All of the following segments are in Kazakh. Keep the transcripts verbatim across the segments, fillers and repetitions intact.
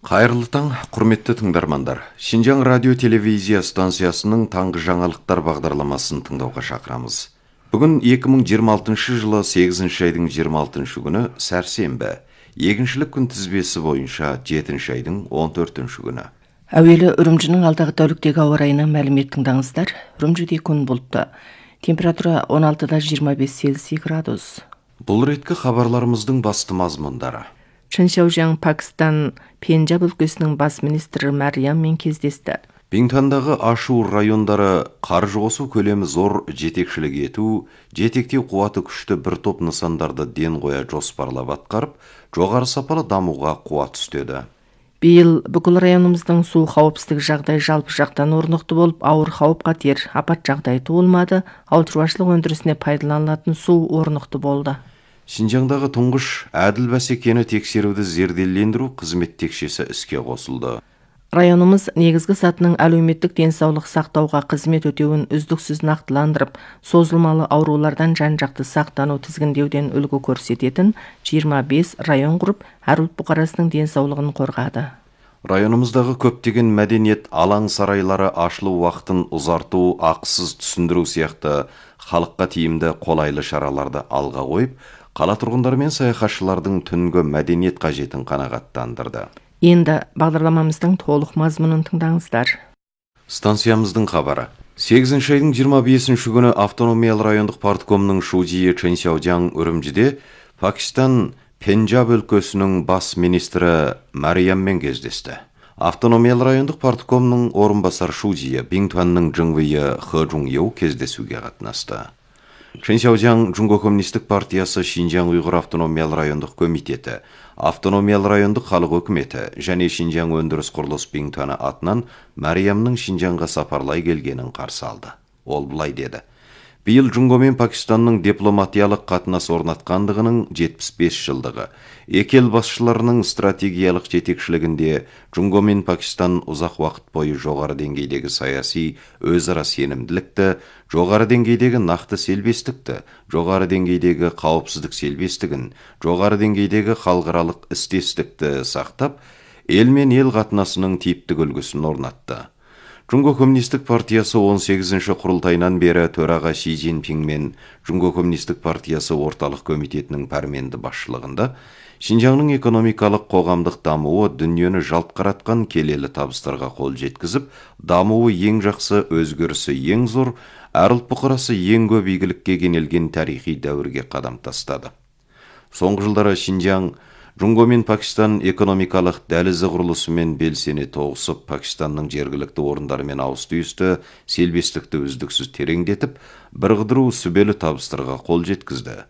Қайырлы таң, құрметті тыңдармандар. Шинжаң радио телевизия станциясының таңғы жаңалықтар бағдарламасын тыңдауға шақырамыз. Бүгін екі мың жиырма алтыншы жылы сегізінші айдың жиырма алтыншы күні сәрсенбі. Егіншілік күнтізбесі бойынша жетінші айдың он төртінші күні. Әуелі Үрімжінің алдағы тәуліктегі ауа райынан мәлімет тыңдаңыздар. Үрімжіде күн бұлтты. Температура он алтыдан жиырма бес Цельсий градус. Бұл реткі хабарларымыздың басты мазмұндары. Чиншаужяң Пакистан Пенджаб өлкесінің бас министрі Марияммен кездесті. Бингтандағы ашу райондары қаржы қосу көлемі зор жетекшілік ету, жетектеу қуаты күшті бір топ нысандарды ден қоя жоспарлап атқарып, жоғары сапалы дамуға қуат үстеді. Биыл бүкіл районымыздың су қауіпсіздік жағдай жалпы жақтан орнықты болып, ауыр қауіп қатер апат жағдай туылмады, ауыл шаруашылық өндірісіне пайдаланылатын су орнықты болды. Шинжаңдағы тұңғыш әділ бәсекені тексеруді зерделендіру қызмет текшесі іске қосылды. Районымыз негізгі сатының әлеуметтік денсаулық сақтауға қызмет өтеуін үздіксіз нақтыландырып, созылмалы аурулардан жан-жақты сақтану тізгіндеуден үлгі көрсететін жиырма бес район құрып, әр ұлт бұқарасының денсаулығын қорғады. Районымыздағы көптеген мәдениет алаң сарайлары ашылу уақытын ұзарту, ақысыз түсіндіру сияқты халыққа тиімді қолайлы шараларды алға қойып, қала тұрғындары мен саяхатшылардың түнгі мәдениет қажетін қанағаттандырды. Енді бағдарламамыздың толық мазмұнын тыңдаңыздар. Станциямыздың хабары. сегізінші айдың жиырма бесінші күні автономиялы райондық парткомның Шудии Чиншаужяң Үрімжіде Пакистан Пенджаб өлкесінің бас министрі Марияммен кездесті. Автономиялы райондық парткомның орынбасар Шудии Бингтуанның Жыңвейі Хэжуньеу кездесуге қатынасты. Чиншаужяң Жунго коммунистік партиясы Шинжаң ұйғыр автономиялы райондық комитеті, автономиялы райондық халық өкіметі және Шинжаң өндіріс құрылыс Бингтуаны атынан Мариямның Шинжаңға сапарлай келгенін қарсы алды. Ол бұлай деді. Биыл Жунго мен Пакистанның дипломатиялық қатынас орнатқандығының жетпіс бес жылдығы. Екі ел басшыларының стратегиялық жетекшілігінде Жунго мен Пакистан ұзақ уақыт бойы жоғары деңгейдегі саяси өзара сенімділікті, жоғары деңгейдегі нақты селбестікті, жоғары деңгейдегі қауіпсіздік селбестігін, жоғары деңгейдегі халықаралық істестікті сақтап, ел мен ел қатынасының типтік үлгісін орнатты. Жунго коммунистік партиясы он сегізінші құрылтайынан бері төраға Ши Цзиньпин мен Жунго коммунистік партиясы орталық комитетінің пәрменді басшылығында Шинжаңның экономикалық қоғамдық дамуы дүниені жалт қаратқан келелі табыстарға қол жеткізіп, дамуы ең жақсы, өзгерісі ең зор, әр ұлт бұқарасы ең көп игілікке кенелген тарихи дәуірге қадам тастады. Соңғы жылдары Шинжаң Жунго мен Пакистан экономикалық дәлізі құрылысымен белсене тоғысып, Пакистанның жергілікті орындарымен ауыс-түйісті, селбестікті үздіксіз тереңдетіп, біріктіру сүбелі табыстарға қол жеткізді.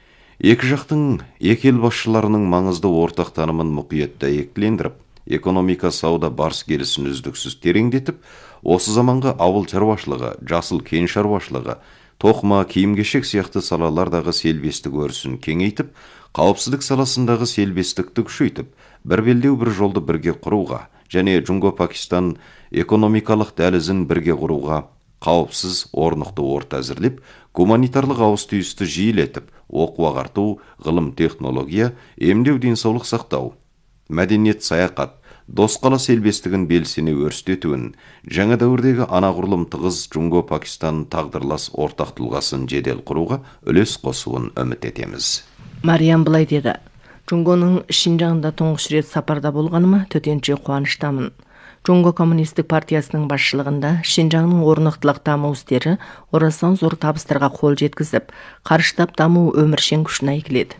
Екі жақтың екі ел басшыларының маңызды ортақ танымын мұқият дәйектілендіріп, экономика сауда барыс келісін үздіксіз тереңдетіп, осы заманғы ауыл шаруашылығы, жасыл кен шаруашылығы, тоқыма, киім-кешек сияқты салалардағы селбестік өрісін кеңейтіп, қауіпсіздік саласындағы селбестікті күшейтіп, бір белдеу бір жолды бірге құруға және Жунго Пакистан экономикалық дәлізін бірге құруға қауіпсіз орнықты орта әзірлеп, гуманитарлық ауыс-түйісті жиілетіп, оқу ағарту, ғылым технология, емдеу денсаулық сақтау, мәдениет саяхат, дос қала селбестігін белсене өрістетуін, жаңа дәуірдегі анағұрлым тығыз Жунго Пакистан тағдырлас ортақ тұлғасын жедел құруға үлес қосуын үміт етеміз. Мариям былай деді. Жунгоның Шинжаңда тұңғыш рет сапарда болғаныма төтенше қуаныштамын. Жунго коммунистік партиясының басшылығында Шинжаңның орнықтылық даму істері орасан зор табыстарға қол жеткізіп, қарыштап даму өміршең күшін келеді.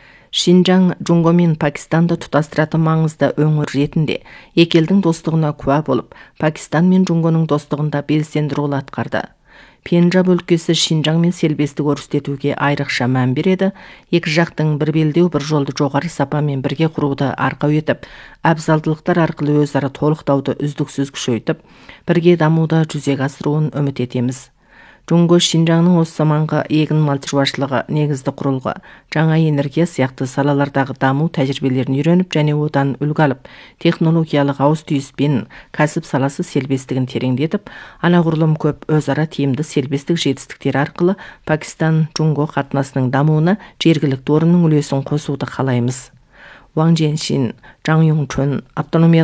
Шинжаң Жунго мен Пакистанды тұтастыратын маңызды өңір ретінде екі елдің достығына куә болып, Пакистан мен Жунгоның достығында белсенді рөл атқарды. Пенджаб өлкесі Шинжаң мен селбестік өрістетуге айрықша мән береді, екі жақтың бір белдеу бір жолды жоғары сапамен бірге құруды арқау етіп, әбзалдылықтар арқылы өзара толықтауды үздіксіз күшейтіп, бірге дамуды жүзеге асыруын үміт етеміз. Жунго Шинжаңның осы заманғы егін мал шаруашылығы негізді құрылғы, жаңа энергия сияқты салалардағы даму тәжірибелерін үйреніп және одан үлгі алып, технологиялық ауыс-түйіспен кәсіп саласы селбестігін тереңдетіп, анағұрлым көп өзара тиімді селбестік жетістіктер арқылы Пакистан Жунго қатынасының дамуына жергілікті орынның үлесін қосуды қалаймыз. Ваң Женшин, Жаң Юңчун, автономия